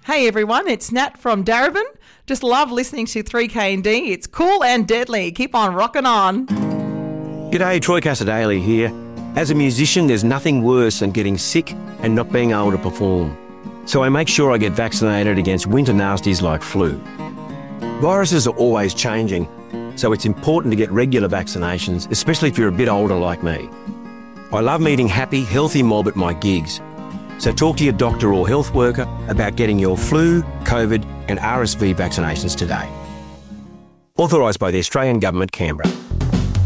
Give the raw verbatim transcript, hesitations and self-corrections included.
Hey everyone, it's Nat from Darebin. Just love listening to three K and D. It's cool and deadly. Keep on rocking on. G'day, Troy Casadale here. As a musician, there's nothing worse than getting sick and not being able to perform. So I make sure I get vaccinated against winter nasties like flu. Viruses are always changing, so it's important to get regular vaccinations, especially if you're a bit older like me. I love meeting happy, healthy mob at my gigs. So talk to your doctor or health worker about getting your flu, COVID and R S V vaccinations today. Authorised by the Australian Government, Canberra.